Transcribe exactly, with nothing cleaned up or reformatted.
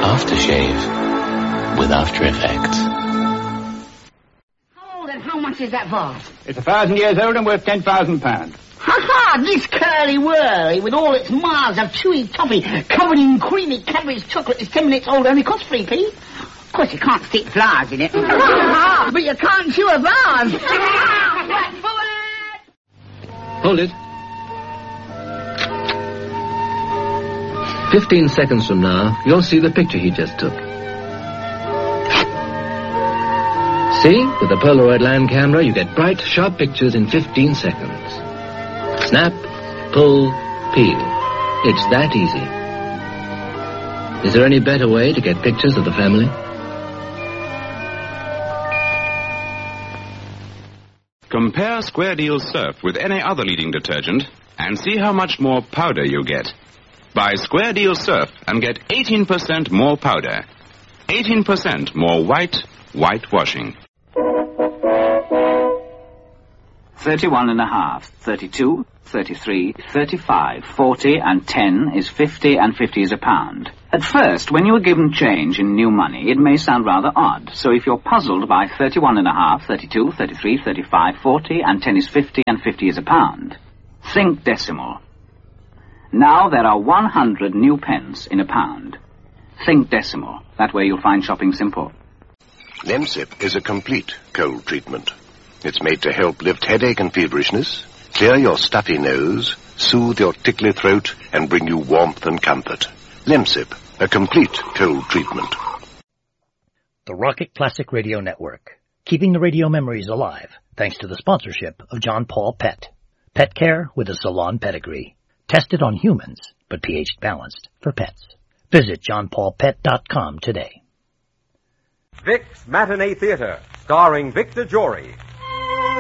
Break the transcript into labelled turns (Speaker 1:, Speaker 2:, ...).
Speaker 1: Aftershave with After Effects.
Speaker 2: How old and how much is that vase?
Speaker 3: It's a thousand years old and worth ten thousand pounds.
Speaker 2: Ha ha! This curly-whirly, with all its miles of chewy toffee covered in creamy Cadbury's chocolate, is ten minutes old, only costs three p. Of course, you can't stick flowers in it. But you can't chew a vase.
Speaker 4: Hold it. Fifteen seconds from now, you'll see the picture he just took. See? With the Polaroid land camera, you get bright, sharp pictures in fifteen seconds. Snap, pull, peel. It's that easy. Is there any better way to get pictures of the family?
Speaker 5: Compare Square Deal Surf with any other leading detergent and see how much more powder you get. Buy Square Deal Surf and get eighteen percent more powder. eighteen percent more white, white washing.
Speaker 6: Thirty-one and a half, thirty-two, thirty-three, thirty-five, forty, and ten is fifty, and fifty is a pound. At first, when you are given change in new money, it may sound rather odd. So if you're puzzled by thirty-one and a half, thirty-two, thirty-three, thirty-five, forty, and ten is fifty, and fifty is a pound, think decimal. Now there are one hundred new pence in a pound. Think decimal. That way you'll find shopping simple.
Speaker 7: Lemsip is a complete cold treatment. It's made to help lift headache and feverishness, clear your stuffy nose, soothe your tickly throat, and bring you warmth and comfort. Lemsip, a complete cold treatment.
Speaker 8: The Rocket Classic Radio Network, keeping the radio memories alive thanks to the sponsorship of John Paul Pet. Pet care with a salon pedigree. Tested on humans, but pH balanced for pets. Visit john paul pet dot com today.
Speaker 9: Vic's Matinee Theater, starring Victor Jory,